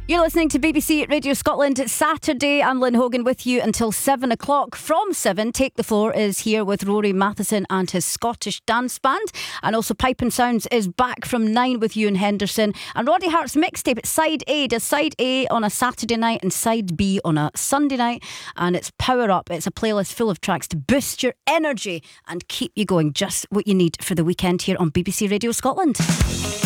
You're listening to BBC Radio Scotland. It's Saturday. I'm Lynn Hogan with you until 7 o'clock. From 7, Take the Floor is here with Rory Matheson and his Scottish dance band. And also Pipe and Sounds is back from 9 with Ewan Henderson. And Roddy Hart's mixtape, it's Side A. Does Side A on a Saturday night and Side B on a Sunday night. And it's Power Up. It's a playlist full of tracks to boost your energy and keep you going. Just what you need for the weekend here on BBC Radio Scotland.